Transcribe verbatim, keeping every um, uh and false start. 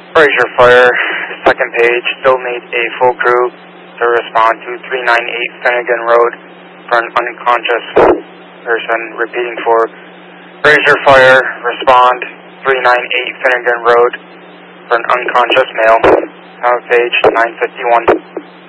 Fraser Fire, second page, still need a full crew to respond to three ninety-eight Finnegan Road for an unconscious person. Repeating for Fraser Fire, respond three ninety-eight Finnegan Road for an unconscious male. Power page nine fifty-one.